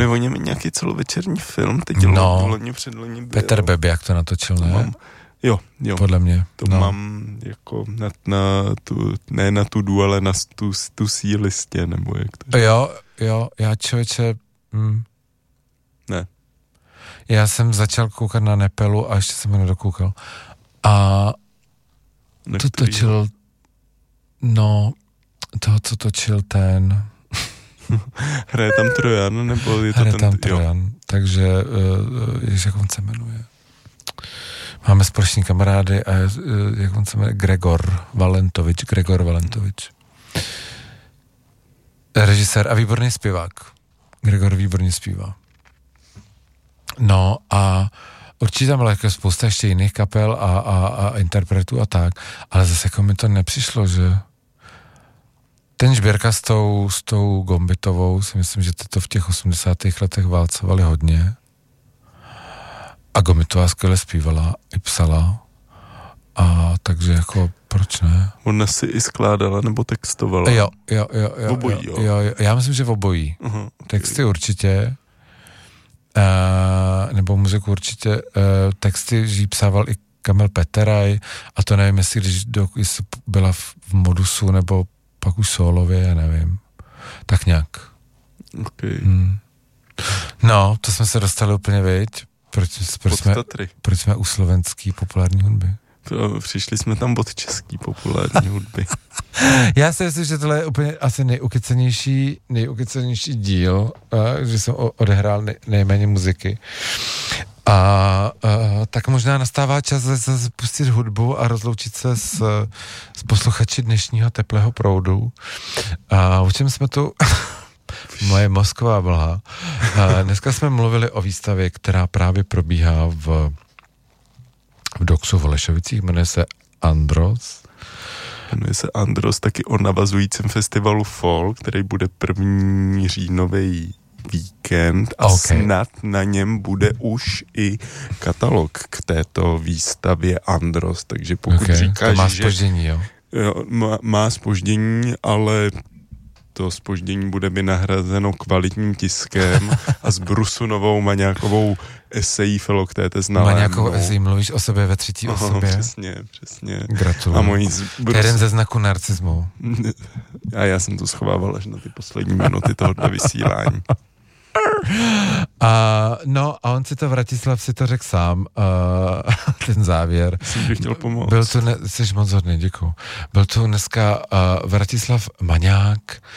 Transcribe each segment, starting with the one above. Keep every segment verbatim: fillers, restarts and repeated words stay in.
No oni mají nějaký celovečerní film, teď no, loni předloni byl. Petr Bebiak to natočil, ne? Mám, jo, jo. Podle mě. To no. mám jako na, na tu, ne na tu du, ale na tu, tu sí listě, nebo jak to říct. Jo, jo, já člověče... Hm. Ne. Já jsem začal koukat na Nepelu a ještě jsem ho nedokoukal. A Na to který? točil... No, toho, co točil ten... Hraje tam Trojan, nebo je to Hraje ten... tam Trojan, jo. Takže, uh, jež, jak on se jmenuje? Máme společný kamarády a uh, jak on se jmenuje? Gregor Valentovič, Gregor Valentovič. Režisér a výborný zpěvák. Gregor výborně zpívá. No a určitě tam byla jako spousta ještě jiných kapel a, a, a interpretů a tak, ale zase jako mi to nepřišlo, že ten Žběrka s tou, s tou Gombitovou, si myslím, že to v těch osmdesátých letech válcovali hodně. A Gombitová skvěle zpívala i psala. A takže jako, proč ne? Ona si i skládala nebo textovala? Jo, jo, jo. jo obojí, jo, jo. jo, jo. Já myslím, že v obojí. Uh-huh, okay. Texty určitě. Uh, nebo muziku určitě. Uh, texty jí psával i Kamil Peteraj a to nevím, jestli když do, jestli byla v, v modusu nebo pak už solově, já nevím. Tak nějak. Okay. Hmm. No, to jsme se dostali úplně, viď? Proč, proč, jsme, proč jsme u slovenský populární hudby? To, přišli jsme tam od český populární hudby. Já si myslím, že tohle je úplně asi nejukycenější, nejukycenější díl, uh, že jsem odehrál nej, nejméně muziky. A uh, tak možná nastává čas zase pustit hudbu a rozloučit se s, s posluchači dnešního teplého proudu. A o čem jsme tu... Moje mozková mlha. A dneska jsme mluvili o výstavě, která právě probíhá v, v Doxu v Holešovicích, jmenuje se Andros. Jmenuje se Andros, taky o navazujícím festivalu Fall, který bude první říjnový víkend a okay. Snad na něm bude už i katalog k této výstavě Andros, takže pokud okay. říkáš, to má že... zpoždění, jo? jo má, má zpoždění, ale to zpoždění bude vynahrazeno kvalitním tiskem a s Brusunovou Maňákovou esejí Filoktéte znalé. Maňákovou esejí, mluvíš o sobě ve třetí Aha, osobě? Přesně, přesně. Gratuluju. A mojí z... Brus... Jeden ze znaků narcismu. A já jsem to schovával až na ty poslední minuty tohoto vysílání. A, no a on si to, Vratislav si to řekl sám, uh, ten závěr. Jsem ti chtěl pomoct. Byl tu, ne, jsi moc hodný, děkuju. Byl tu dneska uh, Vratislav Maňák,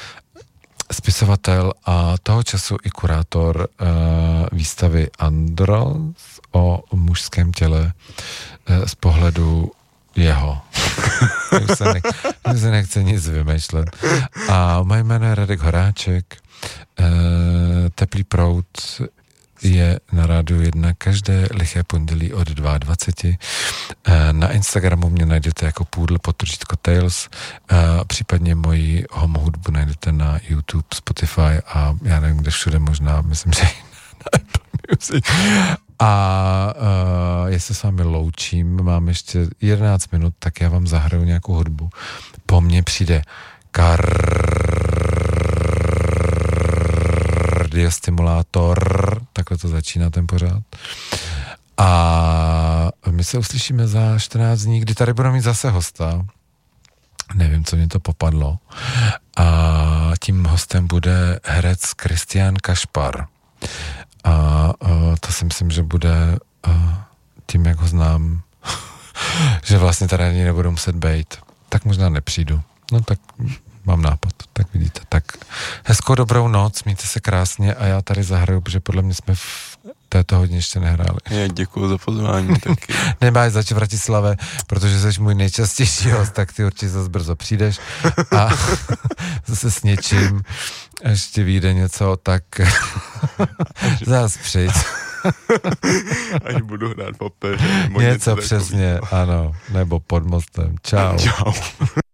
spisovatel a toho času i kurátor uh, výstavy Andros o mužském těle uh, z pohledu jeho. Už se, ne, už se nechce nic vymýšlet. A moje jméno je Radek Horáček. Uh, Teplý proud je na Rádiu jedna každé liché pondělí od dvacet dva. Uh, na Instagramu mě najdete jako půdl podtržítko Tales. Uh, případně moji homo hudbu najdete na YouTube, Spotify a já nevím, kde všude možná, myslím, že na Apple Music. A uh, já se s vámi loučím, mám ještě jedenáct minut, tak já vám zahraju nějakou hudbu. Po mně přijde kardiostimulátor, takhle to začíná ten pořád. A my se uslyšíme za čtrnáct dní, kdy tady budeme mít zase hosta. Nevím, co mě to popadlo. A tím hostem bude herec Kristián Kašpar. A, a to si myslím, že bude a, tím, jak ho znám, že vlastně tady ani nebudu muset bejt. Tak možná nepřijdu. No tak mám nápad, tak vidíte. Tak hezkou dobrou noc, mějte se krásně a já tady zahraju, protože podle mě jsme v této hodně ještě nehráli. Já děkuju za pozvání taky. Nemáš zač v Bratislave, protože jsi můj nejčastější host, tak ty určitě zase brzo přijdeš a zase s něčím ještě vyjde něco, tak zase přijď. Až budu hrát v opeře. Něco přesně, ano, nebo pod mostem. Čau. Čau.